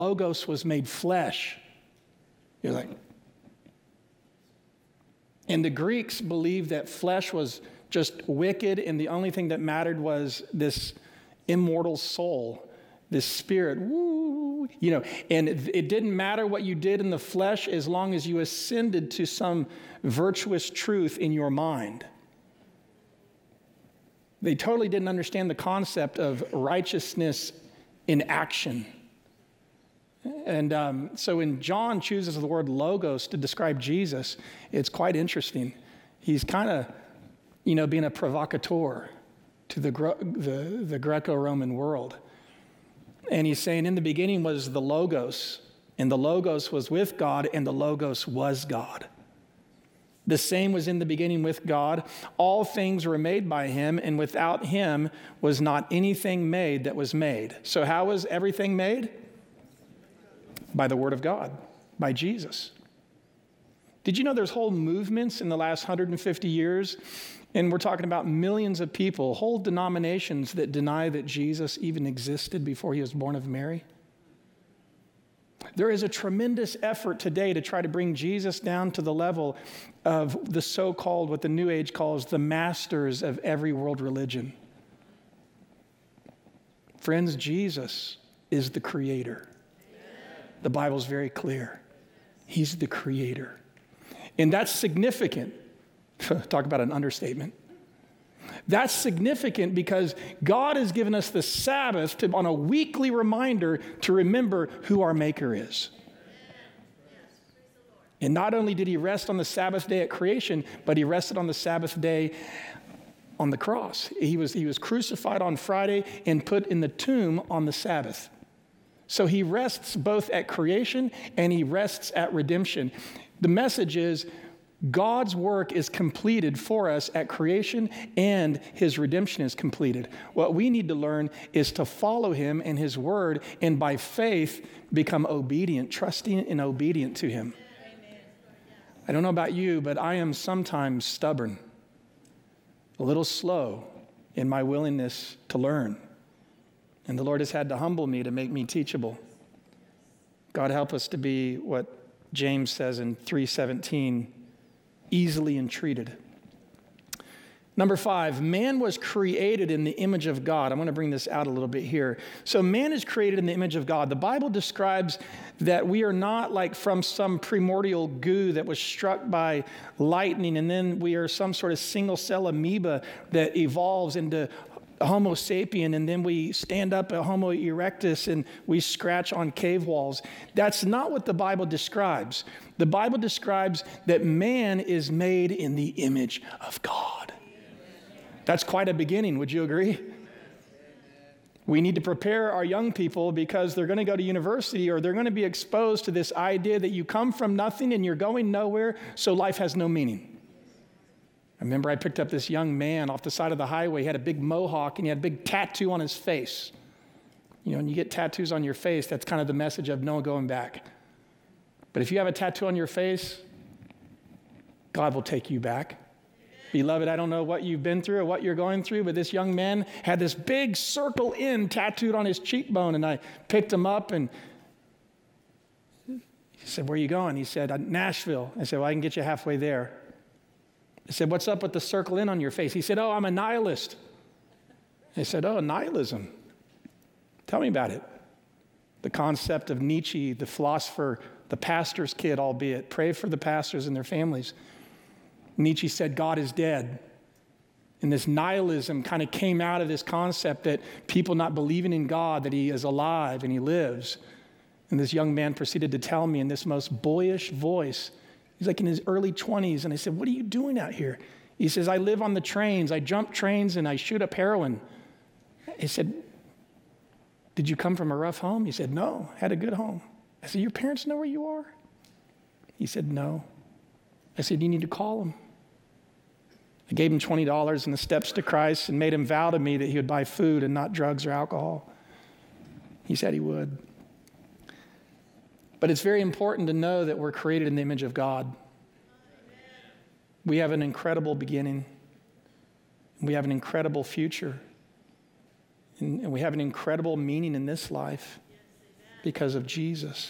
Logos was made flesh. You're like, and the Greeks believed that flesh was just wicked, and the only thing that mattered was this immortal soul, this spirit, and it didn't matter what you did in the flesh as long as you ascended to some virtuous truth in your mind. They totally didn't understand the concept of righteousness in action. And so when John chooses the word logos to describe Jesus, it's quite interesting. He's kind of, being a provocateur to the Greco-Roman world. And he's saying, in the beginning was the Logos, and the Logos was with God, and the Logos was God. The same was in the beginning with God. All things were made by him, and without him was not anything made that was made. So how was everything made? By the word of God, by Jesus. Did you know there's whole movements in the last 150 years? And we're talking about millions of people, whole denominations that deny that Jesus even existed before he was born of Mary. There is a tremendous effort today to try to bring Jesus down to the level of the so-called, what the New Age calls the masters of every world religion. Friends, Jesus is the creator. The Bible's very clear. He's the creator. And that's significant. Talk about an understatement. That's significant because God has given us the Sabbath on a weekly reminder to remember who our Maker is. And not only did he rest on the Sabbath day at creation, but he rested on the Sabbath day on the cross. He was crucified on Friday and put in the tomb on the Sabbath. So he rests both at creation and he rests at redemption. The message is God's work is completed for us at creation and his redemption is completed. What we need to learn is to follow him and his word and by faith become obedient, trusting and obedient to him. Amen. I don't know about you, but I am sometimes stubborn, a little slow in my willingness to learn. And the Lord has had to humble me to make me teachable. God help us to be what James says in 3:17, easily entreated. Number 5, man was created in the image of God. I'm going to bring this out a little bit here. So man is created in the image of God. The Bible describes that we are not like from some primordial goo that was struck by lightning, and then we are some sort of single cell amoeba that evolves into Homo sapien, and then we stand up at Homo erectus and we scratch on cave walls. That's not what the Bible describes. The Bible describes that man is made in the image of God. That's quite a beginning, would you agree? We need to prepare our young people because they're going to go to university or they're going to be exposed to this idea that you come from nothing and you're going nowhere, so life has no meaning. I remember I picked up this young man off the side of the highway. He had a big mohawk and he had a big tattoo on his face. When you get tattoos on your face, that's kind of the message of no going back. But if you have a tattoo on your face, God will take you back. Beloved, I don't know what you've been through or what you're going through, but this young man had this big circle in tattooed on his cheekbone, and I picked him up and he said, "Where are you going?" He said, "Nashville." I said, "Well, I can get you halfway there." I said, "What's up with the circle in on your face?" He said, "Oh, I'm a nihilist." I said, "Oh, nihilism. Tell me about it." The concept of Nietzsche, the philosopher, the pastor's kid, albeit. Pray for the pastors and their families. Nietzsche said, God is dead. And this nihilism kind of came out of this concept that people not believing in God, that he is alive and he lives. And this young man proceeded to tell me in this most boyish voice, he's like in his early 20s. And I said, "What are you doing out here?" He says, "I live on the trains. I jump trains and I shoot up heroin." He said, "Did you come from a rough home?" He said, "No, had a good home." I said, "Your parents know where you are?" He said, "No." I said, "You need to call them." I gave him $20 and the steps to Christ and made him vow to me that he would buy food and not drugs or alcohol. He said he would. But it's very important to know that we're created in the image of God. We have an incredible beginning. We have an incredible future. And we have an incredible meaning in this life. because of Jesus.